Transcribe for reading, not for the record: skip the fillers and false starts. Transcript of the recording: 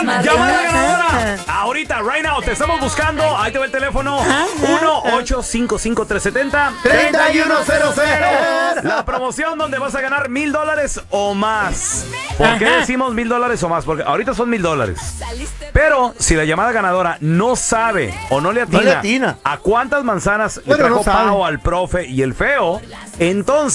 Llamada ganadora. Ahorita, right now, te estamos buscando. Ahí te va el teléfono. 1-855-370-3100. La promoción donde vas a ganar $1,000 o más. ¿Por qué decimos $1,000 o más? Porque ahorita son $1,000. Pero si la llamada ganadora no sabe o no le atina, a cuántas manzanas le trajo Pao al profe y el feo, entonces